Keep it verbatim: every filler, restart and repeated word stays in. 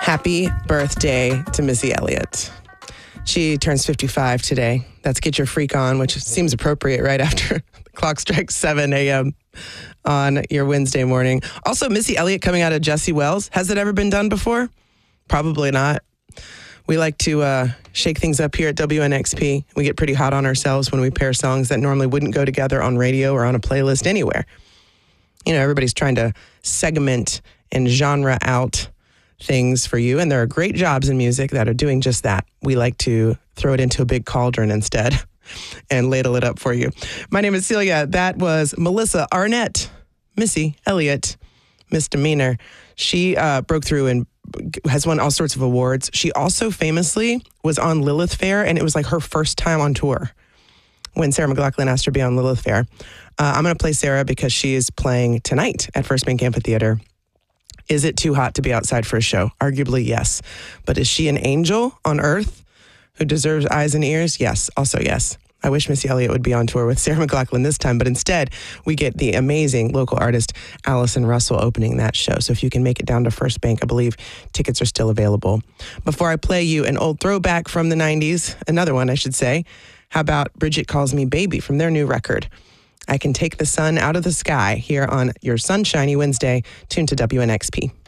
Happy birthday to Missy Elliott. She turns fifty-five today. That's Get Your Freak On, which seems appropriate right after the clock strikes seven a.m. on your Wednesday morning. Also, Missy Elliott coming out of Jesse Wells. Has it ever been done before? Probably not. We like to uh, shake things up here at W N X P. We get pretty hot on ourselves when we pair songs that normally wouldn't go together on radio or on a playlist anywhere. You know, everybody's trying to segment and genre out things for you, and there are great jobs in music that are doing just that. We like to throw it into a big cauldron instead and ladle it up for you. My name is Celia. That was Melissa Arnett, Missy Elliott, misdemeanor. She uh, broke through and has won all sorts of awards. She also famously was on Lilith Fair, and it was like her first time on tour when Sarah McLachlan asked her to be on Lilith Fair. Uh, I'm going to play Sarah because she is playing tonight at First Bank Amphitheater. Is it too hot to be outside for a show? Arguably, yes. But is she an angel on earth who deserves eyes and ears? Yes. Also, yes. I wish Missy Elliott would be on tour with Sarah McLachlan this time, but instead we get the amazing local artist Allison Russell opening that show. So if you can make it down to First Bank, I believe tickets are still available. Before I play you an old throwback from the nineties, another one I should say, how about Bridget Calls Me Baby from their new record? I Can Take the Sun Out of the Sky here on your sunshiny Wednesday. Tune to W N X P.